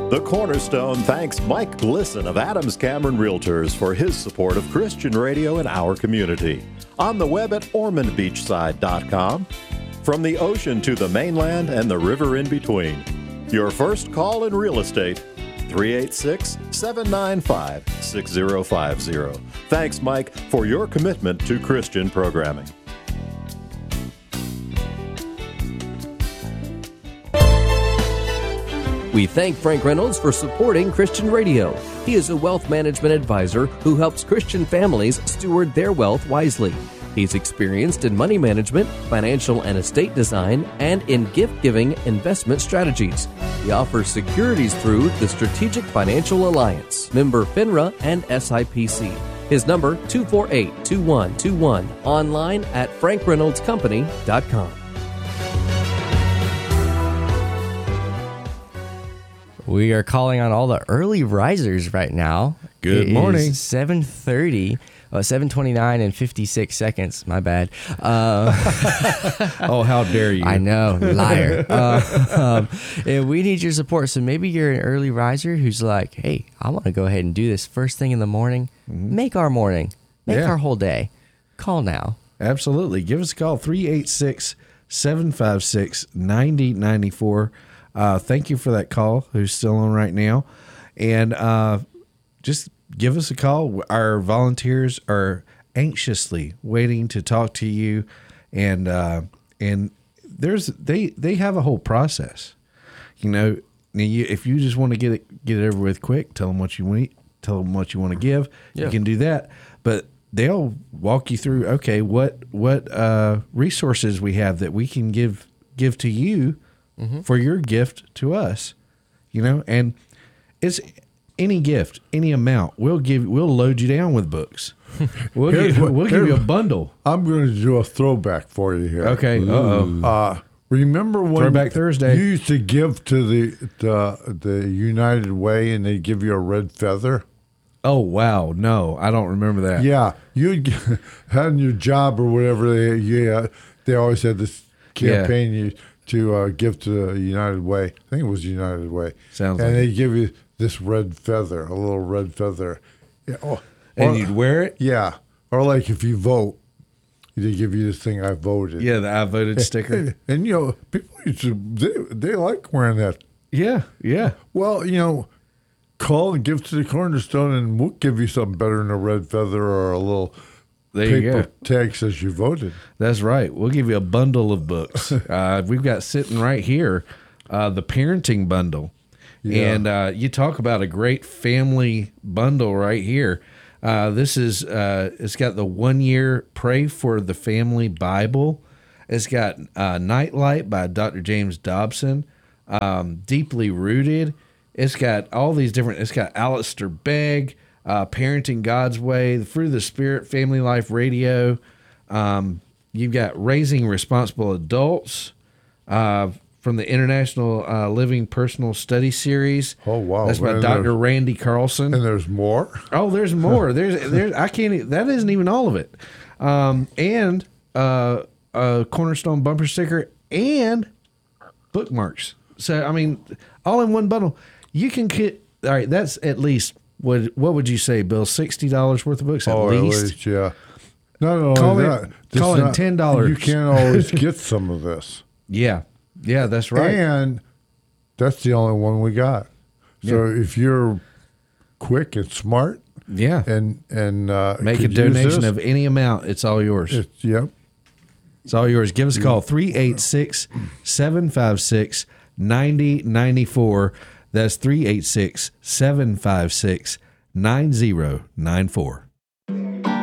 The Cornerstone thanks Mike Glisson of Adams Cameron Realtors for his support of Christian radio in our community. On the web at OrmondBeachside.com. From the ocean to the mainland and the river in between. Your first call in real estate, 386-795-6050. Thanks, Mike, for your commitment to Christian programming. We thank Frank Reynolds for supporting Christian radio. He is a wealth management advisor who helps Christian families steward their wealth wisely. He's experienced in money management, financial and estate design, and in gift-giving investment strategies. He offers securities through the Strategic Financial Alliance, member FINRA and SIPC. His number, 248-2121, online at frankreynoldscompany.com. We are calling on all the early risers right now. Good morning. 7:30. 7:29 and 56 seconds. My bad. Oh, how dare you. I know, liar. And we need your support. So maybe you're an early riser who's like, hey, I want to go ahead and do this first thing in the morning. Mm-hmm. Make our morning. Make our whole day. Call now. Absolutely. Give us a call, 386-756-9094. Thank you for that call, who's still on right now. And just give us a call. Our volunteers are anxiously waiting to talk to you, and they have a whole process. You know, if you just want to get it over with quick, tell them what you want, tell them what you want to give. Yeah. You can do that, but they'll walk you through. Okay, what resources we have that we can give to you. Mm-hmm. For your gift to us, you know, and it's any gift, any amount. We'll load you down with books. We'll give you a bundle. I'm going to do a throwback for you here. Okay. Remember when Throwback Thursday? You used to give to the United Way, and they give you a red feather. Oh wow! No, I don't remember that. Yeah, you had your job or whatever. They always had this campaign to give to the United Way. I think it was United Way. Sounds and like they give you this red feather, a little red feather. Yeah. And you'd wear it? Yeah. Or like if you vote, they give you this thing, I voted. Yeah, the I voted sticker. And you know, people used to, they like wearing that. Yeah, yeah. Well, you know, call and give to the Cornerstone, and we'll give you something better than a red feather or a little paper tag says you voted. That's right. We'll give you a bundle of books. We've got sitting right here, the parenting bundle. Yeah. And you talk about a great family bundle right here. This is, it's got the 1 year Pray for the Family Bible. It's got Nightlight by Dr. James Dobson, Deeply Rooted. It's got all these different, it's got Alistair Begg, Parenting God's Way, The Fruit of the Spirit, Family Life Radio. You've got Raising Responsible Adults from the International Living Personal Study Series. Oh, wow. That's by Dr. Randy Carlson. And there's more? Oh, there's more. There's I can't, that isn't even all of it. And a Cornerstone bumper sticker and bookmarks. So, I mean, all in one bundle. You can get, all right, that's at least, what would you say, Bill? $60 worth of books at least? At least, yeah. No, call it $10. You can't always get some of this. Yeah. Yeah, that's right. And that's the only one we got. So if you're quick and smart, and make a donation of any amount, it's all yours. It's all yours. Give us a call, 386-756-9094. That's 386-756-9094.